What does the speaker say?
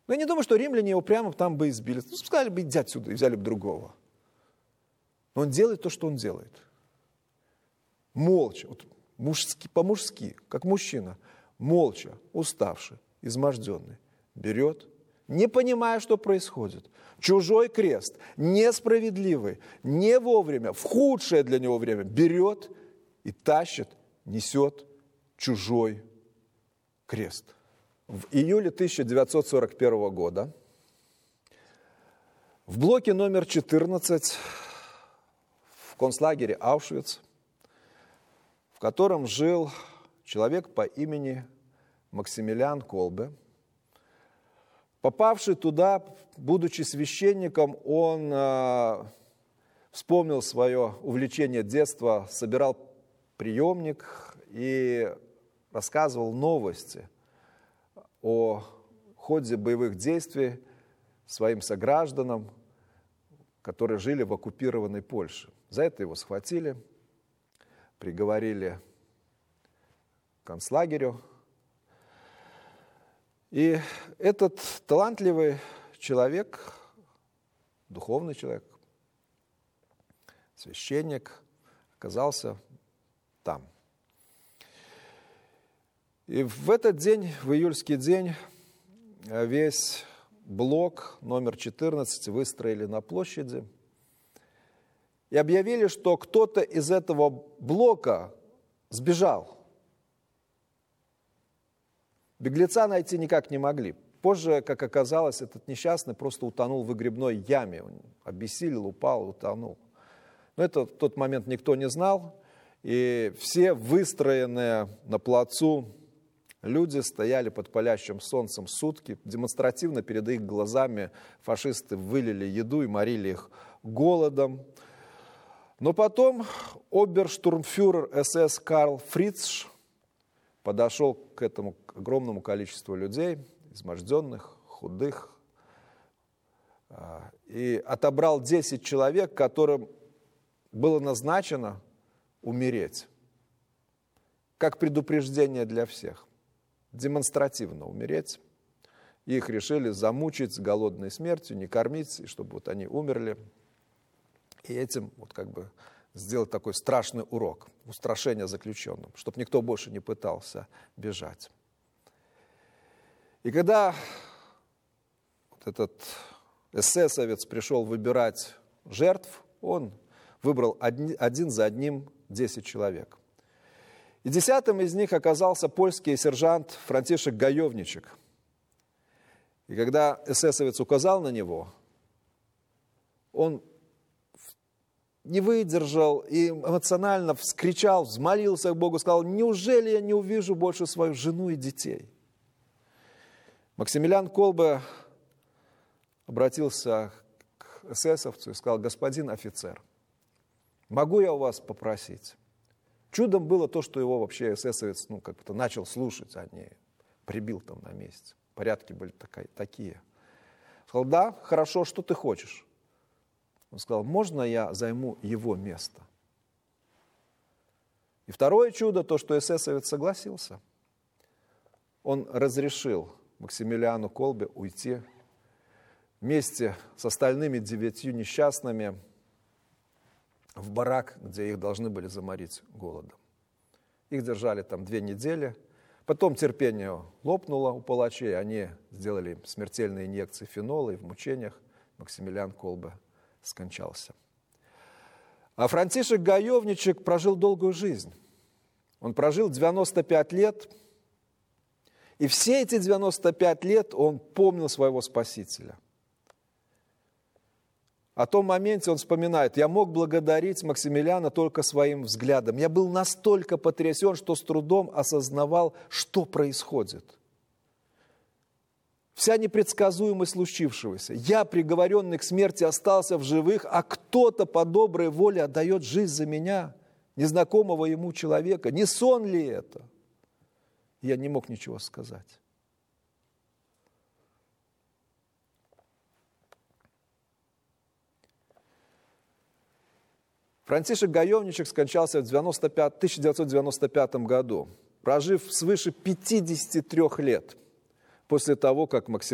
Но я не думаю, что римляне его прямо там бы избили. Ну, сказали бы, иди отсюда, и взяли бы другого. Но он делает то, что он делает. Молча, вот по-мужски, как мужчина, молча, уставший, изможденный, берет, не понимая, что происходит. Чужой крест, несправедливый, не вовремя, в худшее для него время, берет и тащит, несет чужой крест. В июле 1941 года в блоке номер 14 в концлагере Аушвиц, в котором жил человек по имени Максимилиан Колбе, попавший туда, будучи священником, он вспомнил свое увлечение детства, собирал приемник и рассказывал новости о ходе боевых действий своим согражданам, которые жили в оккупированной Польше. За это его схватили, приговорили к концлагерю. И этот талантливый человек, духовный человек, священник, оказался там. И в этот день, в июльский день, весь блок номер 14 выстроили на площади и объявили, что кто-то из этого блока сбежал. Беглеца найти никак не могли. Позже, как оказалось, этот несчастный просто утонул в выгребной яме. Он обессилел, упал, утонул. Но это в тот момент никто не знал. И все выстроенные на плацу люди стояли под палящим солнцем сутки. Демонстративно перед их глазами фашисты вылили еду и морили их голодом. Но потом оберштурмфюрер СС Карл Фрицш подошел к этому огромному количеству людей, изможденных, худых, и отобрал 10 человек, которым было назначено умереть, как предупреждение для всех, демонстративно умереть. Их решили замучить голодной смертью, не кормить, и чтобы вот они умерли. И этим вот как бы сделать такой страшный урок, устрашение заключенным, чтобы никто больше не пытался бежать. И когда вот этот эсэсовец пришел выбирать жертв, он выбрал один за одним 10 человек. И 10-м из них оказался польский сержант Франтишек Гаевничек. И когда эсэсовец указал на него, он не выдержал и эмоционально вскричал, взмолился к Богу, сказал: неужели я не увижу больше свою жену и детей? Максимилиан Колбе обратился к эсэсовцу и сказал: господин офицер, могу я у вас попросить? Чудом было то, что его вообще эсэсовец как-то начал слушать, а не прибил там на месте. Порядки были такие. Сказал: да, хорошо, что ты хочешь? Он сказал: можно я займу его место? И второе чудо, то, что эсэсовец согласился. Он разрешил Максимилиану Колбе уйти вместе с остальными 9 несчастными в барак, где их должны были заморить голодом. Их держали там 2 недели. Потом терпение лопнуло у палачей, они сделали им смертельные инъекции фенола, и в мучениях Максимилиан Колбе скончался. А Франтишек Гаевничек прожил долгую жизнь. Он прожил 95 лет, и все эти 95 лет он помнил своего Спасителя. О том моменте он вспоминает: я мог благодарить Максимилиана только своим взглядом. Я был настолько потрясен, что с трудом осознавал, что происходит. Вся непредсказуемость случившегося. Я, приговоренный к смерти, остался в живых, а кто-то по доброй воле отдает жизнь за меня, незнакомого ему человека. Не сон ли это? Я не мог ничего сказать. Франтишек Гаевничек скончался в 1995 году, прожив свыше 53 лет после того, как Максимилиан